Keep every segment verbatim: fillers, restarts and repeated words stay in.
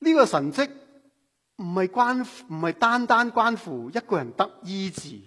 呢個神蹟唔係關唔係單單關乎一個人得醫治，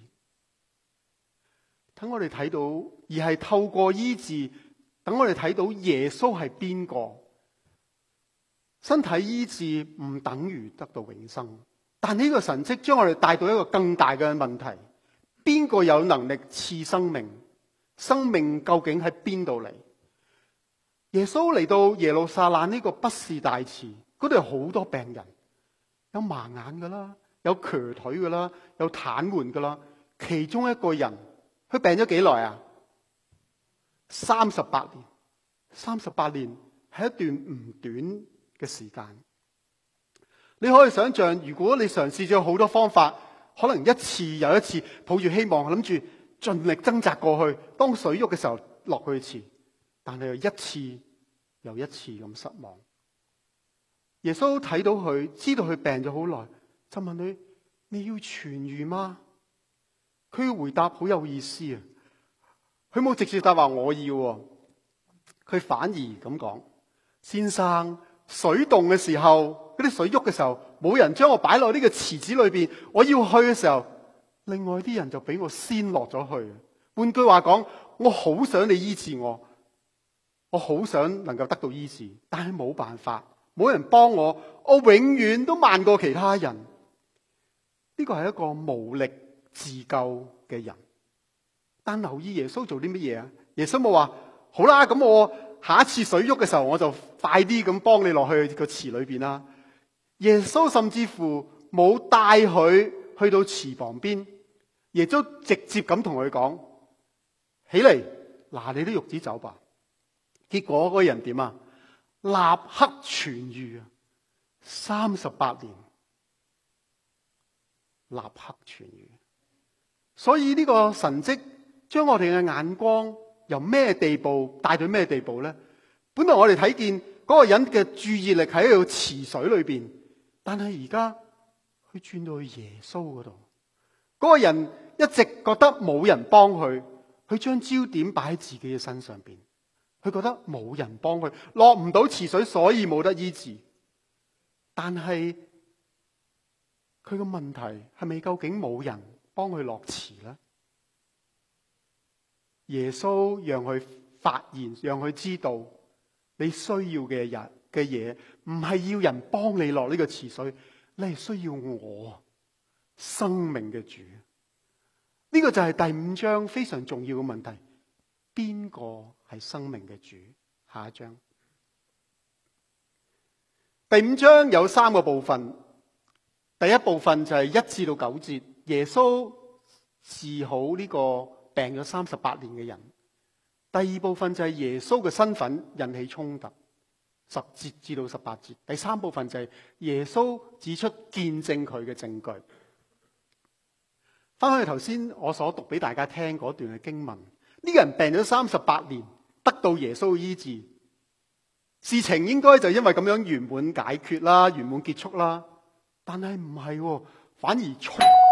等我哋睇到，而係透過醫治，等我哋睇到耶穌係邊個。身體醫治唔等於得到永生，但呢個神蹟將我哋帶到一個更大嘅問題：邊個有能力賜生命？生命究竟喺邊度嚟？耶穌嚟到耶路撒冷呢個畢士大池，嗰度有好多病人，有盲眼噶啦，有瘸腿噶啦，有癱瘓噶啦。其中一個人，佢病咗幾耐啊？三十八年。三十八年係一段唔短嘅時間。你可以想象，如果你嘗試咗好多方法，可能一次又一次抱住希望，諗住盡力掙扎過去，當水喐嘅時候落去一次，但係又一次又一次咁失望。耶穌睇到佢，知道佢病咗好耐，就問佢：你要痊癒嗎？佢嘅回答好有意思啊！佢冇直接答話我要，佢反而咁講：先生，水動嘅時候，嗰啲水喐嘅時候，冇人將我擺落呢個池子裏邊，我要去嘅時候，另外啲人就俾我先落咗去。換句話講，我好想你醫治我，我好想能夠得到醫治，但係冇辦法，冇人幫我，我永遠都慢過其他人。呢個係一個無力自救嘅人。但留意耶穌做啲乜嘢啊？耶穌冇話好啦，咁我下一次水喐嘅時候，我就快啲咁幫你落去個池裏邊啦。耶穌甚至乎冇帶佢去到池旁邊，耶穌直接咁同佢講：起嚟，拿你啲褥子走吧。結果嗰個人點啊？立刻痊癒啊！三十八年，立刻痊癒。所以呢個神蹟將我哋嘅眼光由咩地步帶到咩地步咧？本來我哋睇見嗰個人嘅注意力喺度池水裏邊，但係而家佢轉到去耶穌嗰度。嗰個人一直覺得冇人幫佢，佢將焦點擺喺自己嘅身上邊。佢覺得冇人幫佢，落唔到池水，所以冇得醫治。但係佢個問題係咪究竟冇人幫佢落池咧？耶穌讓佢發現，讓佢知道你需要嘅人嘅嘢，唔係要人幫你落呢個池水，你係需要我生命嘅主。呢個就係第五章非常重要嘅問題：邊個係生命嘅主？下一章。第五章有三個部分。第一部分就係一至到九節，耶穌治好呢個病咗三十八年嘅人。第二部分就係耶穌嘅身份引起衝突，十節至到十八節。第三部分就係耶穌指出見證佢嘅證據。翻去頭先我所讀俾大家聽嗰段嘅經文，呢個人病咗三十八年，得到耶穌醫治，事情應該就因為咁樣圓滿解決啦，圓滿結束啦。但係唔係，反而衝